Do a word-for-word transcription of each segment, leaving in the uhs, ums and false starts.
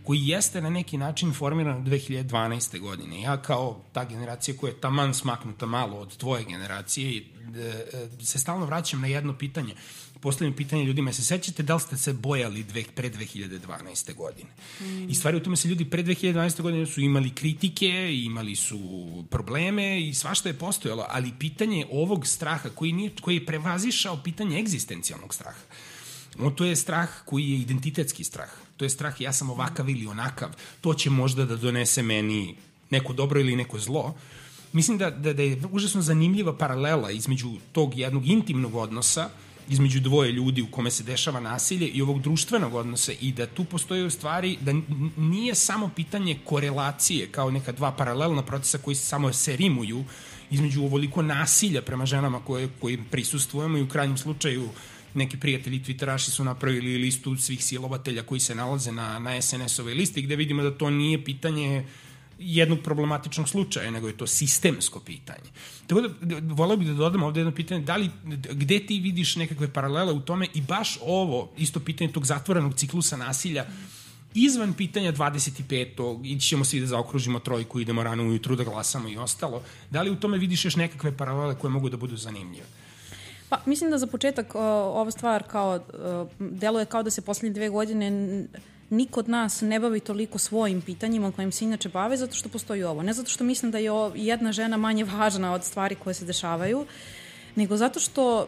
koji jeste na neki način formiran dve hiljade dvanaeste. godine. Ja kao ta generacija koja je taman smaknuta malo od tvoje generacije se stalno vraćam na jedno pitanje. Postavljam pitanje ljudima, se sećate da li ste se bojali dve, pre dve hiljade dvanaeste. godine? Mm. I stvari u tome se ljudi pre dve hiljade dvanaeste. godine su imali kritike, imali su probleme i svašta je postojalo, ali pitanje ovog straha koji, nije, koji je prevazišao pitanje egzistencijalnog straha. No, to je strah koji je identitetski strah. To je strah ja sam ovakav ili onakav. To će možda da donese meni neko dobro ili neko zlo. Mislim da, da, da je užasno zanimljiva paralela između tog jednog intimnog odnosa, između dvoje ljudi u kome se dešava nasilje i ovog društvenog odnosa i da tu postoje u stvari, da nije samo pitanje korelacije kao neka dva paralelna procesa koji samo se rimuju između ovoliko nasilja prema ženama koje, koje prisustvujemo i u krajnjem slučaju neki prijatelji twitteraši su napravili listu svih silovatelja koji se nalaze na, na es en es-ovoj listi gde vidimo da to nije pitanje jednog problematičnog slučaja, nego je to sistemsko pitanje. Tako da, voleo bih da dodam ovde jedno pitanje, da li, gde ti vidiš nekakve paralele u tome i baš ovo, isto pitanje tog zatvorenog ciklusa nasilja, izvan pitanja dvadeset petog ići ćemo svi da zaokružimo trojku, idemo rano ujutru da glasamo i ostalo, da li u tome vidiš još nekakve paralele koje mogu da budu zanimljive? Pa, mislim da za početak uh, ova stvar kao, uh, deluje kao da se poslednje dve godine niko od nas ne bavi toliko svojim pitanjima kojim se inače bave, zato što postoji ovo. Ne zato što mislim da je jedna žena manje važna od stvari koje se dešavaju, nego zato što,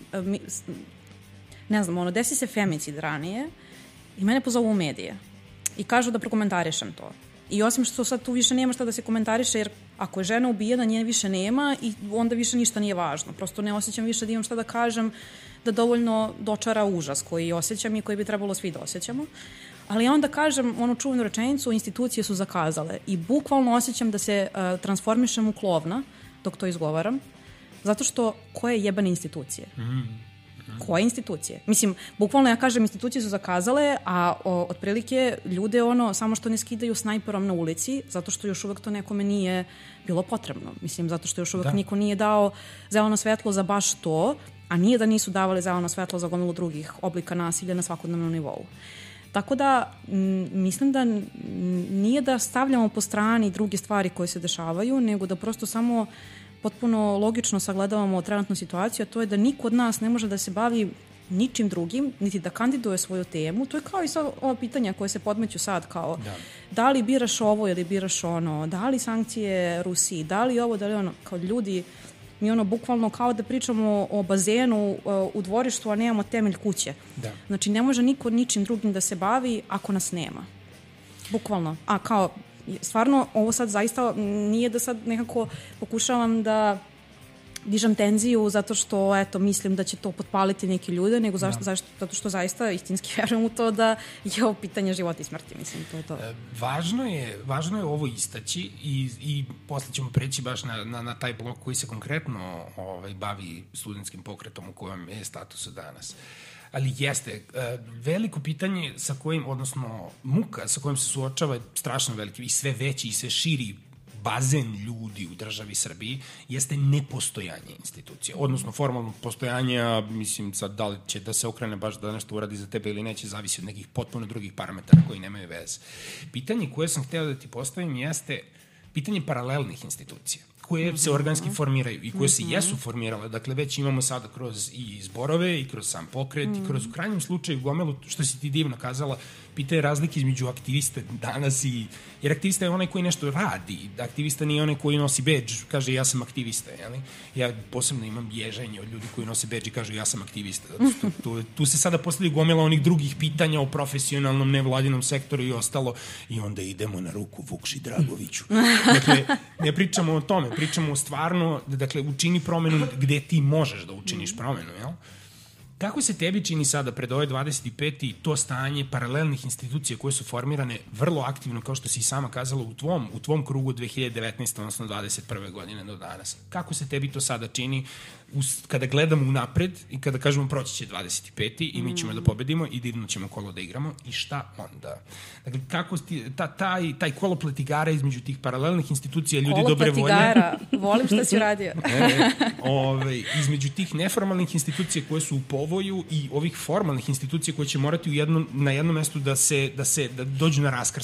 ne znam, ono, desi se femicid ranije i mene pozovu u medije i kažu da prokomentarišem to. I osim što sad tu više nema šta da se komentariše, jer ako je žena ubijena, nje više nema i onda više ništa nije važno. Prosto ne osjećam više da imam šta da kažem, da dovoljno dočara užas koji osjećam i koji bi trebalo svi da osjećamo. Ali ja onda kažem onu čuvenu rečenicu, institucije su zakazale i bukvalno osjećam da se uh, transformišem u klovna dok to izgovaram, zato što koje jebane institucije? Mm. Koje institucije? Mislim, bukvalno ja kažem institucije su zakazale, a o, otprilike ljude ono, samo što ne skidaju snajperom na ulici, zato što još uvek to nekome nije bilo potrebno. Mislim, zato što još uvek da. niko nije dao zeleno svetlo za baš to, a nije da nisu davali zeleno svetlo za gomilu drugih oblika nasilja na svakodnevnom nivou. Tako da, m, mislim da nije da stavljamo po strani druge stvari koje se dešavaju, nego da prosto samo potpuno logično sagledavamo trenutnu situaciju, a to je da niko od nas ne može da se bavi ničim drugim, niti da kandiduje svoju temu. To je kao i sva ova pitanja koje se podmeću sad, kao da. da li biraš ovo ili biraš ono, da li sankcije Rusiji, da li ovo, da li ono, kao ljudi, mi ono bukvalno kao da pričamo o bazenu u dvorištu, a nemamo temelj kuće. Da. Znači, ne može niko ničim drugim da se bavi ako nas nema. Bukvalno. A kao, stvarno, ovo sad zaista nije da sad nekako pokušavam da dižem tenziju zato što, eto, mislim da će to potpaliti neki ljude, nego zašto, da. zašto, zato što zaista istinski verujem u to da je ovo pitanje života i smrti, mislim, to je to. E, važno je, važno je ovo istaći i, i posle ćemo preći baš na, na, na taj blok koji se konkretno ovaj, bavi studentskim pokretom u kojem je statusu danas. Ali jeste, veliko pitanje sa kojim, odnosno muka sa kojim se suočava je strašno veliki i sve veći i sve širi bazen ljudi u državi Srbiji jeste nepostojanje institucije. Odnosno, formalno postojanje, mislim sad da li će da se okrene baš da nešto uradi za tebe ili neće, zavisi od nekih potpuno drugih parametara koji nemaju veze. Pitanje koje sam hteo da ti postavim jeste pitanje paralelnih institucija koje se organski formiraju i koje se jesu formirale. Dakle, već imamo sada kroz i zborove i kroz sam pokret i kroz u krajnjem slučaju gomelu, što si ti divno kazala, pitanje razlike između aktiviste danas i... Jer aktivista je onaj koji nešto radi. Aktivista nije onaj koji nosi bedž, kaže ja sam aktivista. Jeli? Ja posebno imam ježenje od ljudi koji nose bedž i kažu ja sam aktivista. Tu, tu, tu se sada postavlja gomela onih drugih pitanja o profesionalnom nevladinom sektoru i ostalo i onda idemo na ruku Vukši Dragoviću. Dakle, ne pričamo o tome, pričamo o stvarno, dakle, učini promenu gde ti možeš da učiniš promenu, jel? Kako se tebi čini sada pred ove dvadeset peti to stanje paralelnih institucija koje su formirane vrlo aktivno, kao što si i sama kazala, u tvom, u tvom krugu dve hiljade devetnaeste. odnosno dvadeset prve. godine do danas? Kako se tebi to sada čini kada gledamo unapred i kada kažemo proći će dvadeset peti i mi ćemo da pobedimo i divno ćemo kolo da igramo i šta onda? Dakle, kako ti, ta, taj, taj koloplet igara između tih paralelnih institucija, ljudi koloplet dobre volje... Koloplet igara, volim šta si radio. e, ove, između tih neformalnih institucija koje su u povoju i ovih formalnih institucija koje će morati u jednom, na jednom mestu da se, da se da dođu na raskrsnicu.